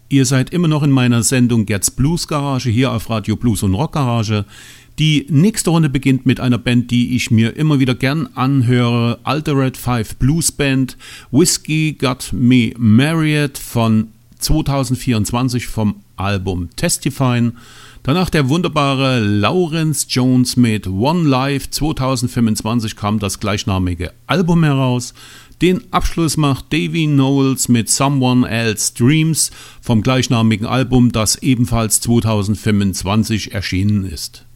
Ihr seid immer noch in meiner Sendung Gerds Blues Garage hier auf Radio Blues und Rock Garage. Die nächste Runde beginnt mit einer Band, die ich mir immer wieder gern anhöre. Altered Five Blues Band, Whiskey Got Me Married von 2024 vom Album Testifying. Danach der wunderbare Lawrence Jones mit One Life. 2025 kam das gleichnamige Album heraus. Den Abschluss macht Davy Knowles mit Someone Else Dreams vom gleichnamigen Album, das ebenfalls 2025 erschienen ist.